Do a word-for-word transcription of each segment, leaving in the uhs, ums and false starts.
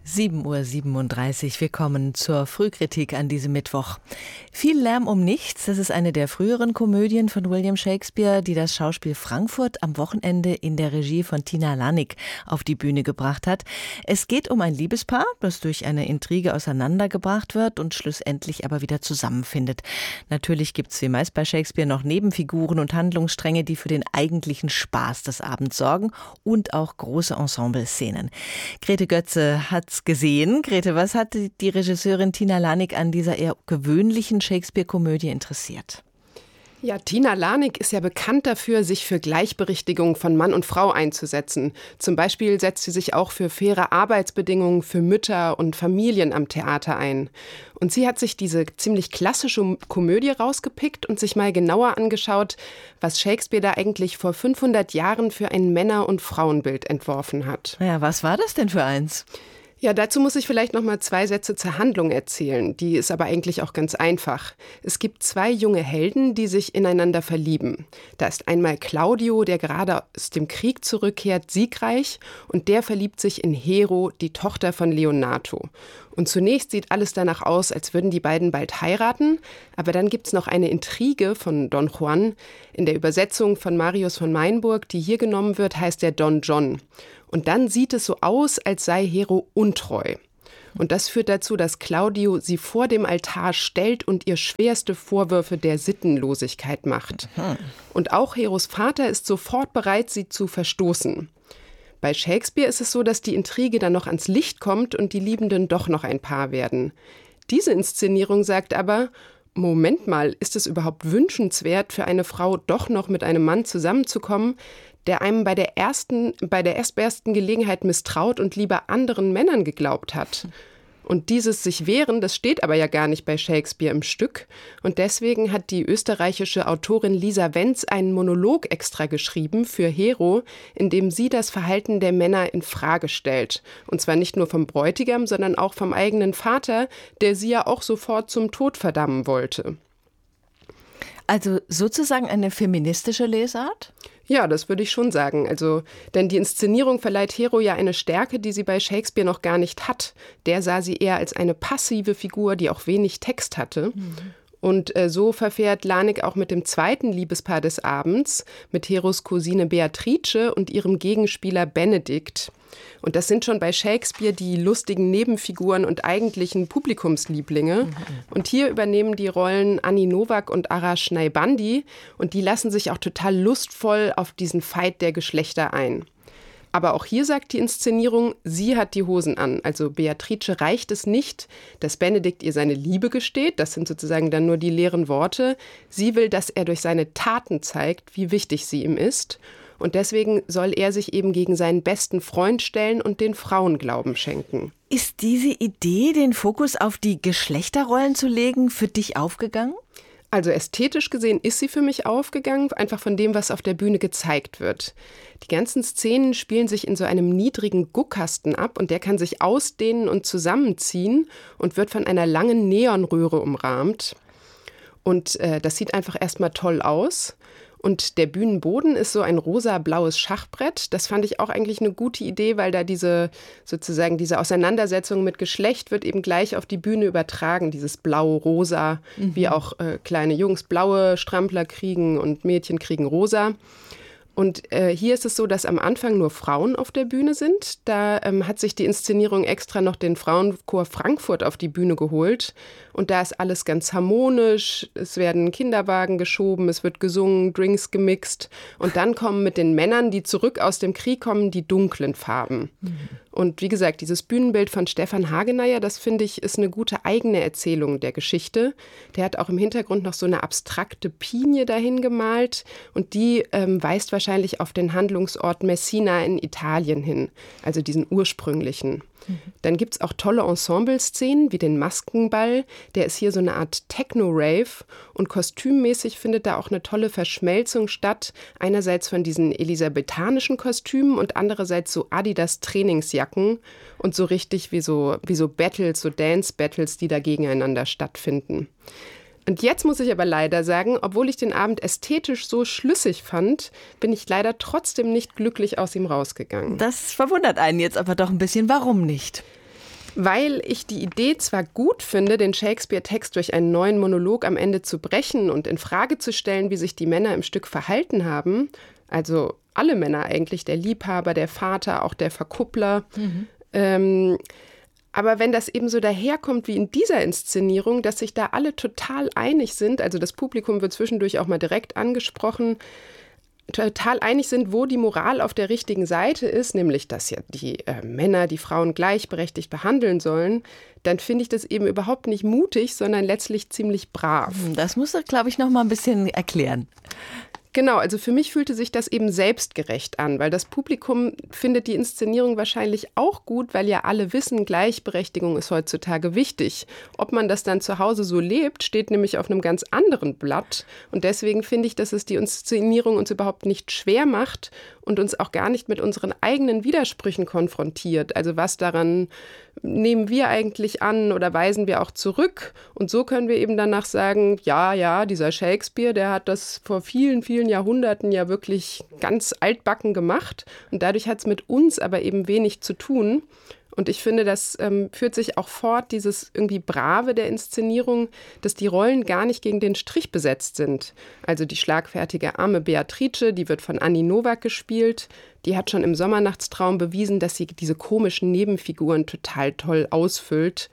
sieben Uhr siebenunddreißig, willkommen zur Frühkritik an diesem Mittwoch. Viel Lärm um nichts, das ist eine der früheren Komödien von William Shakespeare, die das Schauspiel Frankfurt am Wochenende in der Regie von Tina Lanik auf die Bühne gebracht hat. Es geht um ein Liebespaar, das durch eine Intrige auseinandergebracht wird und schlussendlich aber wieder zusammenfindet. Natürlich gibt es wie meist bei Shakespeare noch Nebenfiguren und Handlungsstränge, die für den eigentlichen Spaß des Abends sorgen und auch große Ensemble-Szenen. Grete Götze hat's gesehen. Grete, was hat die Regisseurin Tina Lanik an dieser eher gewöhnlichen Shakespeare-Komödie interessiert? Ja, Tina Lanik ist ja bekannt dafür, sich für Gleichberechtigung von Mann und Frau einzusetzen. Zum Beispiel setzt sie sich auch für faire Arbeitsbedingungen für Mütter und Familien am Theater ein. Und sie hat sich diese ziemlich klassische Komödie rausgepickt und sich mal genauer angeschaut, was Shakespeare da eigentlich vor fünfhundert Jahren für ein Männer- und Frauenbild entworfen hat. Ja, was war das denn für eins? Ja, dazu muss ich vielleicht noch mal zwei Sätze zur Handlung erzählen. Die ist aber eigentlich auch ganz einfach. Es gibt zwei junge Helden, die sich ineinander verlieben. Da ist einmal Claudio, der gerade aus dem Krieg zurückkehrt, siegreich, und der verliebt sich in Hero, die Tochter von Leonato. Und zunächst sieht alles danach aus, als würden die beiden bald heiraten. Aber dann gibt's noch eine Intrige von Don Juan. In der Übersetzung von Marius von Meinburg, die hier genommen wird, heißt er Don John. Und dann sieht es so aus, als sei Hero untreu. Und das führt dazu, dass Claudio sie vor dem Altar stellt und ihr schwerste Vorwürfe der Sittenlosigkeit macht. Und auch Heros Vater ist sofort bereit, sie zu verstoßen. Bei Shakespeare ist es so, dass die Intrige dann noch ans Licht kommt und die Liebenden doch noch ein Paar werden. Diese Inszenierung sagt aber: Moment mal, ist es überhaupt wünschenswert, für eine Frau doch noch mit einem Mann zusammenzukommen, der einem bei der ersten, bei der erstbesten Gelegenheit misstraut und lieber anderen Männern geglaubt hat? Und dieses sich wehren, das steht aber ja gar nicht bei Shakespeare im Stück. Und deswegen hat die österreichische Autorin Lisa Wenz einen Monolog extra geschrieben für Hero, in dem sie das Verhalten der Männer in Frage stellt. Und zwar nicht nur vom Bräutigam, sondern auch vom eigenen Vater, der sie ja auch sofort zum Tod verdammen wollte. Also sozusagen eine feministische Lesart? Ja, das würde ich schon sagen. Also, denn die Inszenierung verleiht Hero ja eine Stärke, die sie bei Shakespeare noch gar nicht hat. Der sah sie eher als eine passive Figur, die auch wenig Text hatte. Mhm. Und äh, so verfährt Lanik auch mit dem zweiten Liebespaar des Abends, mit Heros Cousine Beatrice und ihrem Gegenspieler Benedikt. Und das sind schon bei Shakespeare die lustigen Nebenfiguren und eigentlichen Publikumslieblinge. Mhm. Und hier übernehmen die Rollen Annie Nowak und Arash Naibandi. Und die lassen sich auch total lustvoll auf diesen Fight der Geschlechter ein. Aber auch hier sagt die Inszenierung, sie hat die Hosen an. Also Beatrice reicht es nicht, dass Benedikt ihr seine Liebe gesteht. Das sind sozusagen dann nur die leeren Worte. Sie will, dass er durch seine Taten zeigt, wie wichtig sie ihm ist. Und deswegen soll er sich eben gegen seinen besten Freund stellen und den Frauen Glauben schenken. Ist diese Idee, den Fokus auf die Geschlechterrollen zu legen, für dich aufgegangen? Also ästhetisch gesehen ist sie für mich aufgegangen, einfach von dem, was auf der Bühne gezeigt wird. Die ganzen Szenen spielen sich in so einem niedrigen Guckkasten ab und der kann sich ausdehnen und zusammenziehen und wird von einer langen Neonröhre umrahmt. Und äh, das sieht einfach erstmal toll aus. Und der Bühnenboden ist so ein rosa-blaues Schachbrett. Das fand ich auch eigentlich eine gute Idee, weil da diese sozusagen diese Auseinandersetzung mit Geschlecht wird eben gleich auf die Bühne übertragen. Dieses Blau-Rosa, mhm. wie auch äh, kleine Jungs blaue Strampler kriegen und Mädchen kriegen rosa. Und äh, hier ist es so, dass am Anfang nur Frauen auf der Bühne sind. Da ähm, hat sich die Inszenierung extra noch den Frauenchor Frankfurt auf die Bühne geholt. Und da ist alles ganz harmonisch. Es werden Kinderwagen geschoben, es wird gesungen, Drinks gemixt. Und dann kommen mit den Männern, die zurück aus dem Krieg kommen, die dunklen Farben. Mhm. Und wie gesagt, dieses Bühnenbild von Stefan Hageneyer, das finde ich, ist eine gute eigene Erzählung der Geschichte. Der hat auch im Hintergrund noch so eine abstrakte Pinie dahin gemalt und die ähm, weist wahrscheinlich auf den Handlungsort Messina in Italien hin, also diesen ursprünglichen. Mhm. Dann gibt es auch tolle Ensemble-Szenen wie den Maskenball, der ist hier so eine Art Techno-Rave und kostümmäßig findet da auch eine tolle Verschmelzung statt, einerseits von diesen elisabethanischen Kostümen und andererseits so Adidas-Trainingsjacken und so richtig wie so, wie so Battles, so Dance-Battles, die da gegeneinander stattfinden. Und jetzt muss ich aber leider sagen, obwohl ich den Abend ästhetisch so schlüssig fand, bin ich leider trotzdem nicht glücklich aus ihm rausgegangen. Das verwundert einen jetzt aber doch ein bisschen. Warum nicht? Weil ich die Idee zwar gut finde, den Shakespeare-Text durch einen neuen Monolog am Ende zu brechen und in Frage zu stellen, wie sich die Männer im Stück verhalten haben, also alle Männer eigentlich, der Liebhaber, der Vater, auch der Verkuppler. Mhm. Ähm, aber wenn das eben so daherkommt wie in dieser Inszenierung, dass sich da alle total einig sind, also das Publikum wird zwischendurch auch mal direkt angesprochen, total einig sind, wo die Moral auf der richtigen Seite ist, nämlich, dass ja die äh, Männer die Frauen gleichberechtigt behandeln sollen, dann finde ich das eben überhaupt nicht mutig, sondern letztlich ziemlich brav. Das musst du, glaube ich, noch mal ein bisschen erklären. Genau, also für mich fühlte sich das eben selbstgerecht an, weil das Publikum findet die Inszenierung wahrscheinlich auch gut, weil ja alle wissen, Gleichberechtigung ist heutzutage wichtig. Ob man das dann zu Hause so lebt, steht nämlich auf einem ganz anderen Blatt. Und deswegen finde ich, dass es die Inszenierung uns überhaupt nicht schwer macht und uns auch gar nicht mit unseren eigenen Widersprüchen konfrontiert. Also was daran nehmen wir eigentlich an oder weisen wir auch zurück? Und so können wir eben danach sagen, ja, ja, dieser Shakespeare, der hat das vor vielen, vielen Jahrhunderten ja wirklich ganz altbacken gemacht. Und dadurch hat es mit uns aber eben wenig zu tun. Und ich finde, das ähm, führt sich auch fort, dieses irgendwie Brave der Inszenierung, dass die Rollen gar nicht gegen den Strich besetzt sind. Also die schlagfertige arme Beatrice, die wird von Annie Nowak gespielt. Die hat schon im Sommernachtstraum bewiesen, dass sie diese komischen Nebenfiguren total toll ausfüllt.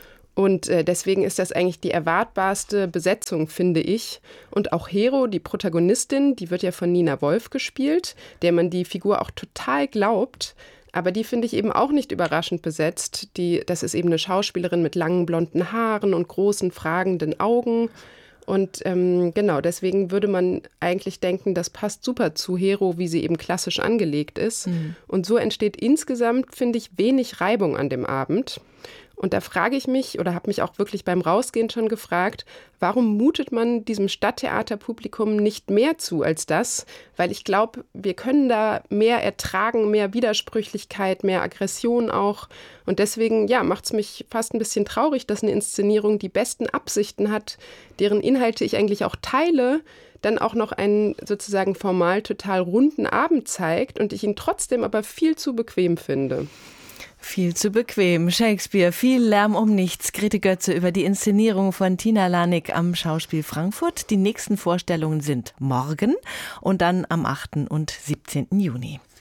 Und äh, deswegen ist das eigentlich die erwartbarste Besetzung, finde ich. Und auch Hero, die Protagonistin, die wird ja von Nina Wolf gespielt, der man die Figur auch total glaubt. Aber die finde ich eben auch nicht überraschend besetzt. Die, das ist eben eine Schauspielerin mit langen blonden Haaren und großen fragenden Augen. Und ähm, genau, deswegen würde man eigentlich denken, das passt super zu Hero, wie sie eben klassisch angelegt ist. Mhm. Und so entsteht insgesamt, finde ich, wenig Reibung an dem Abend. Und da frage ich mich oder habe mich auch wirklich beim Rausgehen schon gefragt, warum mutet man diesem Stadttheaterpublikum nicht mehr zu als das? Weil ich glaube, wir können da mehr ertragen, mehr Widersprüchlichkeit, mehr Aggression auch. Und deswegen, ja, macht es mich fast ein bisschen traurig, dass eine Inszenierung die besten Absichten hat, deren Inhalte ich eigentlich auch teile, dann auch noch einen sozusagen formal total runden Abend zeigt und ich ihn trotzdem aber viel zu bequem finde. Viel zu bequem. Shakespeare, viel Lärm um nichts. Grete Götze über die Inszenierung von Tina Lanik am Schauspiel Frankfurt. Die nächsten Vorstellungen sind morgen und dann am achten und siebzehnten Juni.